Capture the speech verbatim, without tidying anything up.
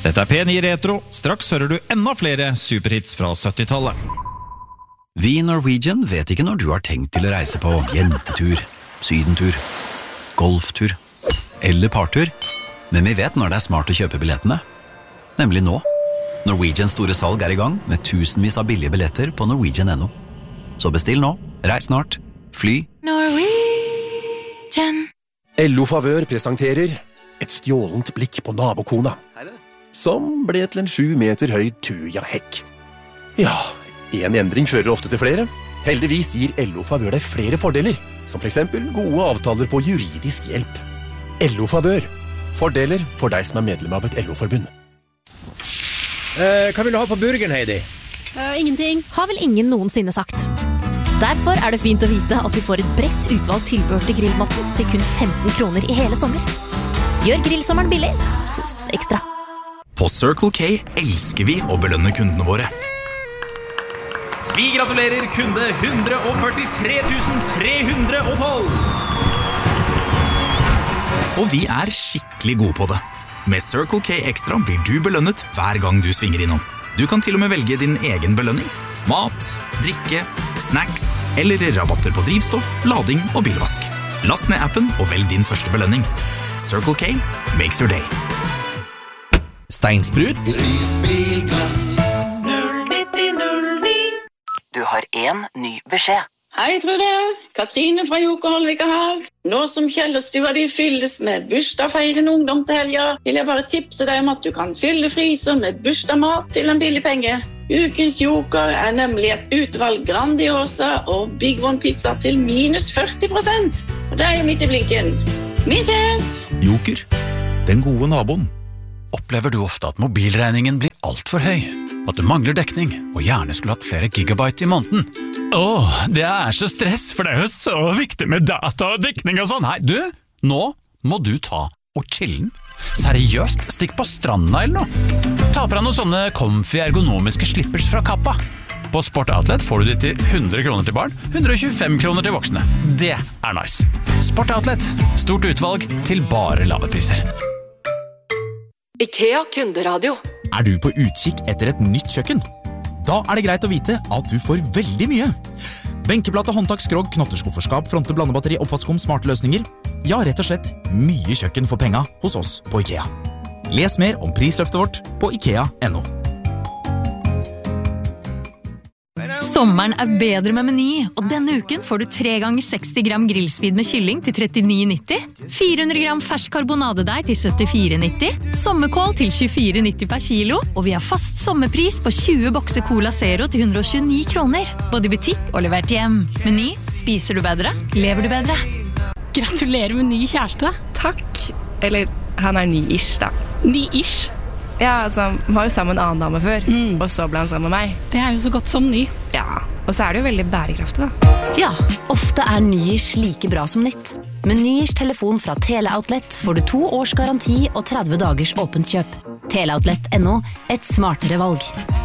Dette er P ni Retro. Straks hører du enda flere superhits fra syttitallet. Vi i Norwegian vet ikke når du har tenkt til å reise på jentetur, sydentur, golftur eller partur, men vi vet når det er smart å kjøpe billettene. Nemlig nå. Norwegians store salg er i gang med tusenvis av billige billetter på norwegian punktum no. Så bestill nå, reis snart, fly. Norwegian. L O Favør presenterer et stjålent blikk på nabokona, som ble til en sju meter høy tuja-hekk. Ja, en endring fører ofte til flere. Heldigvis gir L O Favør deg flere fordeler, som for eksempel gode avtaler på juridisk hjelp. L O Favør. Fordeler for deg som er medlem av et L O-forbund. Eh, hva vil du ha på burgeren, Heidi? Uh, ingenting. Har vel ingen noensinne sagt. Derfor er det fint å vite at du får et bredt utvalgt tilbehør til grillmaten til kun femten kroner i hele sommer. Gjør grillsommeren billig hos Ekstra. På Circle K elsker vi å belønne kundene våre. Vi gratulerer kunde one hundred forty-three thousand three hundred twelve. Og vi er skikkelig gode på det. Med Circle K Extra blir du belønnet hver gang du svinger innom. Du kan til og med velge din egen belønning. Mat, drikke, snacks eller rabatter på drivstoff, lading og bilvask. Last ned appen og velg din første belønning. Circle K makes your day. Steinsprut. Prisbilglass. null ni null ni. Du har en ny beskjed. Hei, Trude. Katrine fra Jokerholvika her. Nå som kjellerstua di fylles med bursdagsfeirende ungdom til helga, vil jeg bare tipse deg om at du kan fylle fryser med bursdagsmat til en billig penge. Ukens Joker er nemlig et utvalg Grandiosa og Big One pizza til minus førti prosent. Og det er midt i blinken. Vi ses! Joker, den gode naboen. Opplever du ofte at mobilregningen blir alt for høy? At du mangler dekning, og gjerne skulle hatt flere gigabyte i måneden? Åh, det er så stress, for det er jo så viktig med data og dekning og sånn. Nei, du, nå må du ta og chillen. Seriøst, stikk på stranda eller noe. Ta på deg noen sånne comfy ergonomiske slippers fra Kappa. På Sport Outlet får du de til hundre kroner til barn, one hundred twenty-five kroner til voksne. Det er nice. Sport Outlet, stort utvalg til bare lave priser. IKEA kunderadio. Er du på utkikk etter et nytt kjøkken? Da er det greit å vite at du får veldig mye. Benkeplate, håndtak, skrog, knotterskufferskap, fronte, blandebatteri, oppvaskom, smarte løsninger. Ja, rett og slett mye kjøkken for penga hos oss på IKEA. Les mer om prisløftet vårt på ikea punktum no. Sommeren er bedre med Meny, og denne uken får du tre ganger seksti gram grillsvid med kylling til trettionio nitti, fire hundre gram fersk karbonadedeig til syttifire nitti, sommerkål til tjuefire nitti per kilo, og vi har fast sommerpris på tjue bokser Cola Zero til one hundred tjueni kroner, både i butikk og levert hjem. Meny, spiser du bedre, lever du bedre. Gratulerer med ny kjæreste. Takk. Eller, han er ny-ish da. Ny-ish? Ja, altså, han var jo sammen med en annen dame før, mm. og så ble han sammen med meg. Det er jo så godt som ny. Ja, og så er det jo veldig bærekraftig da. Ja, ofte er ny-ish like bra som nytt. Med ny-ish telefon fra Teleoutlet får du to års garanti og tretti dagers åpent kjøp. Teleoutlet punktum no, et smartere valg.